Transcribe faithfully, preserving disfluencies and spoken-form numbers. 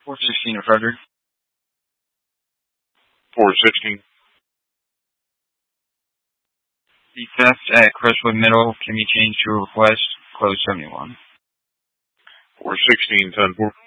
four sixteen of Frederick. four sixteen. The theft at Crestwood Middle can be changed to a request, close seventy-one. four sixteen, ten four.